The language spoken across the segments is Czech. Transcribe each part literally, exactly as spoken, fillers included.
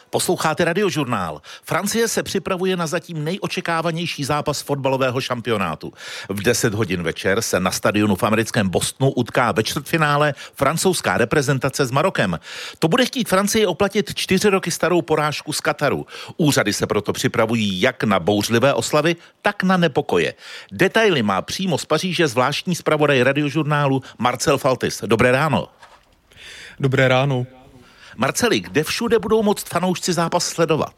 Posloucháte Radiožurnál. Francie se připravuje na zatím nejočekávanější zápas fotbalového šampionátu. V deset hodin večer se na stadionu v americkém Bostonu utká ve čtvrtfinále francouzská reprezentace s Marokem. To bude chtít Francii oplatit čtyři roky starou porážku z Kataru. Úřady se proto připravují jak na bouřlivé oslavy, tak na nepokoje. Detaily má přímo z Paříže zvláštní zpravodaj Radiožurnálu Marcel Faltis. Dobré ráno. Dobré ráno. Marceli, kde všude budou moct fanoušci zápas sledovat?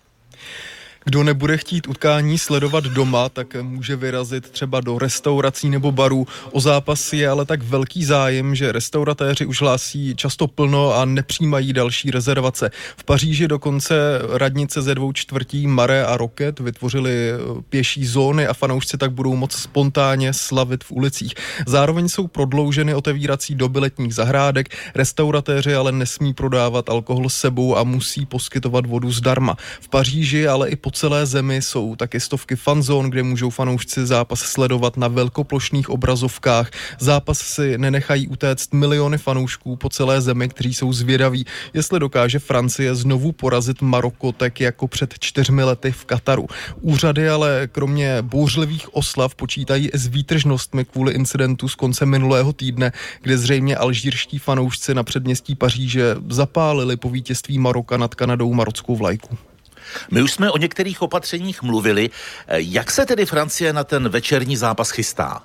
Kdo nebude chtít utkání sledovat doma, tak může vyrazit třeba do restaurací nebo barů. O zápas je ale tak velký zájem, že restauratéři už hlásí často plno a nepřijímají další rezervace. V Paříži dokonce radnice ze dvou čtvrtí Marais a Roquette vytvořili pěší zóny a fanoušci tak budou moct spontánně slavit v ulicích. Zároveň jsou prodlouženy otevírací doby letních zahrádek. Restauratéři ale nesmí prodávat alkohol s sebou a musí poskytovat vodu zdarma. V Paříži, ale i po celé zemi jsou taky stovky fanzón, kde můžou fanoušci zápas sledovat na velkoplošných obrazovkách. Zápas si nenechají utéct miliony fanoušků po celé zemi, kteří jsou zvědaví, jestli dokáže Francie znovu porazit Maroko tak jako před čtyřmi lety v Kataru. Úřady ale kromě bouřlivých oslav počítají s výtržnostmi kvůli incidentu z konce minulého týdne, kde zřejmě alžírští fanoušci na předměstí Paříže zapálili po vítězství Maroka nad Kanadou marockou vlajku. My už jsme o některých opatřeních mluvili. Jak se tedy Francie na ten večerní zápas chystá?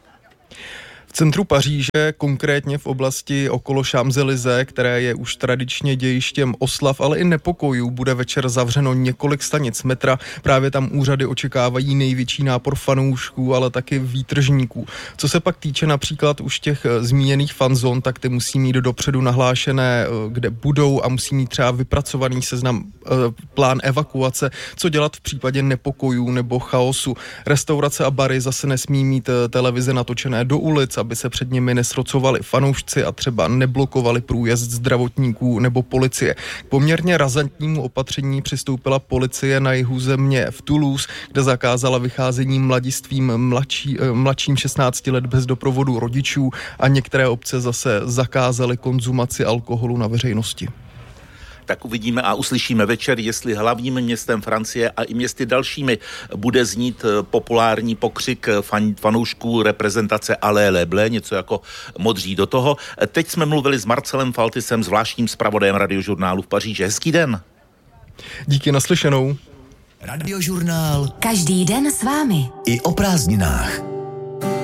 V centru Paříže, konkrétně v oblasti okolo Champs-Élysées, které je už tradičně dějištěm oslav, ale i nepokojů, bude večer zavřeno několik stanic metra. Právě tam úřady očekávají největší nápor fanoušků, ale taky výtržníků. Co se pak týče například už těch zmíněných fanzón, tak ty musí mít dopředu nahlášené, kde budou, a musí mít třeba vypracovaný seznam, plán evakuace, co dělat v případě nepokojů nebo chaosu. Restaurace a bary zase nesmí mít televize natočené do ulic, aby se před nimi nesrocovali fanoušci a třeba neblokovali průjezd zdravotníků nebo policie. K poměrně razantnímu opatření přistoupila policie na jihu země v Toulouse, kde zakázala vycházení mladistvím mladší, mladším šestnácti let bez doprovodu rodičů, a některé obce zase zakázaly konzumaci alkoholu na veřejnosti. Tak uvidíme a uslyšíme večer, jestli hlavním městem Francie a i městy dalšími bude znít populární pokřik fan, fanoušků reprezentace Allez les Bleus, něco jako modří do toho. Teď jsme mluvili s Marcelem Faltisem, zvláštním zpravodajem Radiožurnálu v Paříži. Hezký den. Díky, naslyšenou. Radiožurnál. Každý den s vámi. I o prázdninách.